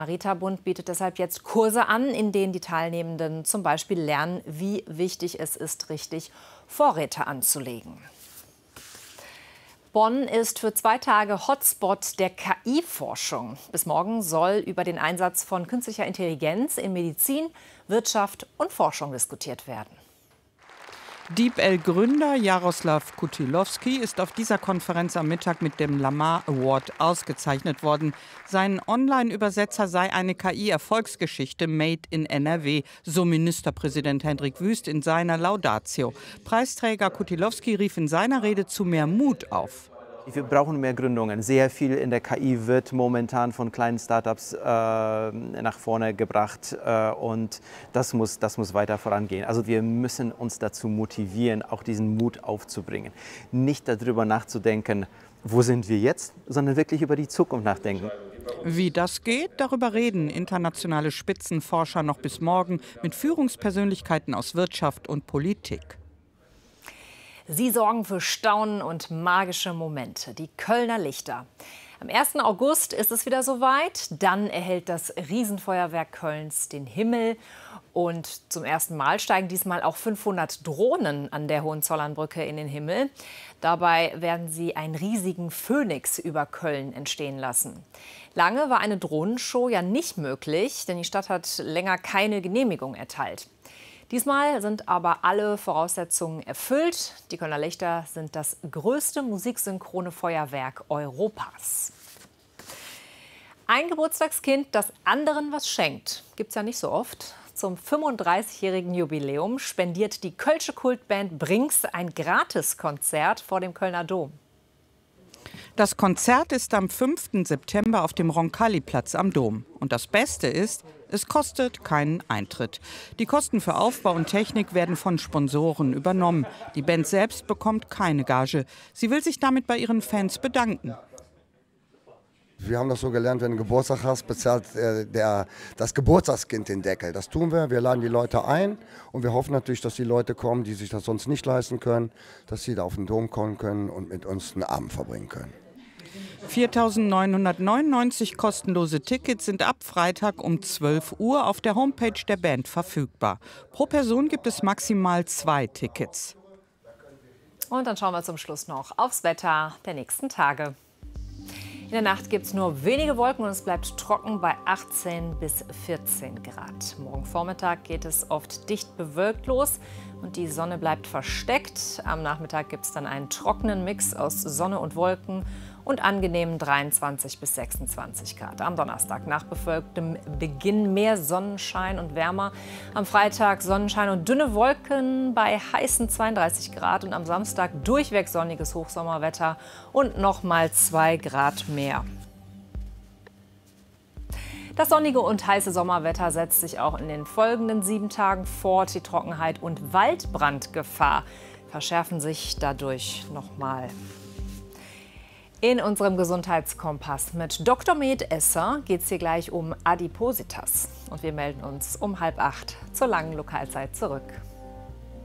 Samariterbund bietet deshalb jetzt Kurse an, in denen die Teilnehmenden zum Beispiel lernen, wie wichtig es ist, richtig Vorräte anzulegen. Bonn ist für 2 Tage Hotspot der KI-Forschung. Bis morgen soll über den Einsatz von künstlicher Intelligenz in Medizin, Wirtschaft und Forschung diskutiert werden. DeepL-Gründer Jaroslaw Kutilowski ist auf dieser Konferenz am Mittag mit dem Lamar Award ausgezeichnet worden. Sein Online-Übersetzer sei eine KI-Erfolgsgeschichte made in NRW, so Ministerpräsident Hendrik Wüst in seiner Laudatio. Preisträger Kutilowski rief in seiner Rede zu mehr Mut auf. Wir brauchen mehr Gründungen. Sehr viel in der KI wird momentan von kleinen Startups nach vorne gebracht und das muss weiter vorangehen. Also wir müssen uns dazu motivieren, auch diesen Mut aufzubringen. Nicht darüber nachzudenken, wo sind wir jetzt, sondern wirklich über die Zukunft nachdenken. Wie das geht, darüber reden internationale Spitzenforscher noch bis morgen mit Führungspersönlichkeiten aus Wirtschaft und Politik. Sie sorgen für Staunen und magische Momente, die Kölner Lichter. Am 1. August ist es wieder soweit. Dann erhält das Riesenfeuerwerk Kölns den Himmel. Und zum ersten Mal steigen diesmal auch 500 Drohnen an der Hohenzollernbrücke in den Himmel. Dabei werden sie einen riesigen Phönix über Köln entstehen lassen. Lange war eine Drohnenshow ja nicht möglich, denn die Stadt hat länger keine Genehmigung erteilt. Diesmal sind aber alle Voraussetzungen erfüllt. Die Kölner Lichter sind das größte musiksynchrone Feuerwerk Europas. Ein Geburtstagskind, das anderen was schenkt, gibt's ja nicht so oft. Zum 35-jährigen Jubiläum spendiert die kölsche Kultband Brings ein Gratiskonzert vor dem Kölner Dom. Das Konzert ist am 5. September auf dem Roncalli-Platz am Dom. Und das Beste ist, es kostet keinen Eintritt. Die Kosten für Aufbau und Technik werden von Sponsoren übernommen. Die Band selbst bekommt keine Gage. Sie will sich damit bei ihren Fans bedanken. Wir haben das so gelernt, wenn du Geburtstag hast, bezahlt das Geburtstagskind den Deckel. Das tun wir. Wir laden die Leute ein und wir hoffen natürlich, dass die Leute kommen, die sich das sonst nicht leisten können, dass sie da auf den Dom kommen können und mit uns einen Abend verbringen können. 4.999 kostenlose Tickets sind ab Freitag um 12 Uhr auf der Homepage der Band verfügbar. Pro Person gibt es maximal 2 Tickets. Und dann schauen wir zum Schluss noch aufs Wetter der nächsten Tage. In der Nacht gibt es nur wenige Wolken und es bleibt trocken bei 18 bis 14 Grad. Morgen Vormittag geht es oft dicht bewölkt los und die Sonne bleibt versteckt. Am Nachmittag gibt es dann einen trockenen Mix aus Sonne und Wolken und angenehmen 23 bis 26 Grad. Am Donnerstag nach bewölktem Beginn mehr Sonnenschein und wärmer. Am Freitag Sonnenschein und dünne Wolken bei heißen 32 Grad und am Samstag durchweg sonniges Hochsommerwetter und noch mal 2 Grad mehr. Das sonnige und heiße Sommerwetter setzt sich auch in den folgenden 7 Tagen fort. Die Trockenheit und Waldbrandgefahr verschärfen sich dadurch noch mal. In unserem Gesundheitskompass mit Dr. Med Esser geht es hier gleich um Adipositas. Und wir melden uns um 7:30 zur langen Lokalzeit zurück.